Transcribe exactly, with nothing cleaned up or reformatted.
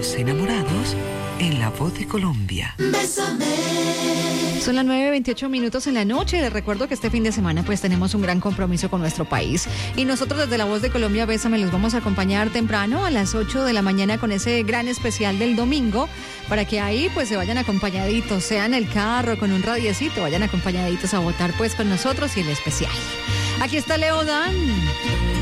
Dos enamorados en La Voz de Colombia. Bésame. Son las nueve veintiocho minutos en la noche. Les recuerdo que este fin de semana pues tenemos un gran compromiso con nuestro país. Y nosotros desde La Voz de Colombia, Bésame, los vamos a acompañar temprano a las ocho de la mañana con ese gran especial del domingo, para que ahí pues se vayan acompañaditos, sea en el carro, con un radiecito, vayan acompañaditos a votar pues con nosotros y el especial. Aquí está Leo Dan.